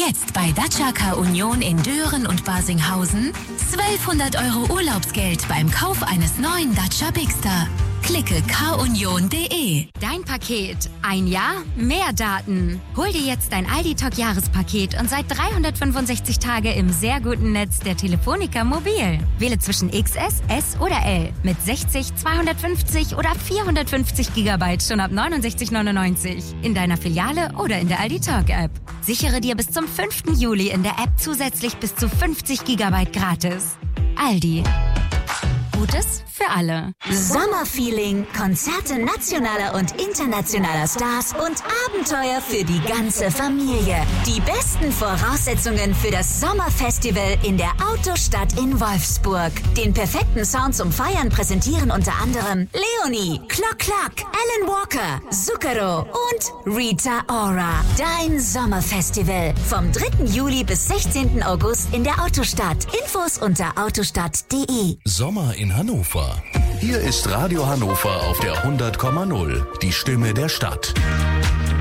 Jetzt bei Dacia Car Union in Dören und Barsinghausen 1200 € Urlaubsgeld beim Kauf eines neuen Dacia Bigster. Klicke carunion.de. Dein Paket. Ein Jahr, mehr Daten. Hol dir jetzt dein Aldi Talk Jahrespaket und seit 365 Tage im sehr guten Netz der Telefonica Mobil. Wähle zwischen XS, S oder L mit 60, 250 oder 450 GB schon ab 69,99 in deiner Filiale oder in der Aldi Talk App. Sichere dir bis zum 5. Juli in der App zusätzlich bis zu 50 GB gratis. Aldi. Gutes für alle. Sommerfeeling, Konzerte nationaler und internationaler Stars und Abenteuer für die ganze Familie. Die besten Voraussetzungen für das Sommerfestival in der Autostadt in Wolfsburg. Den perfekten Sound zum Feiern präsentieren unter anderem Leonie, Clock Clock, Alan Walker, Zucchero und Rita Ora. Dein Sommerfestival vom 3. Juli bis 16. August in der Autostadt. Infos unter autostadt.de. Sommer in Hannover. Hier ist Radio Hannover auf der 100,0, die Stimme der Stadt.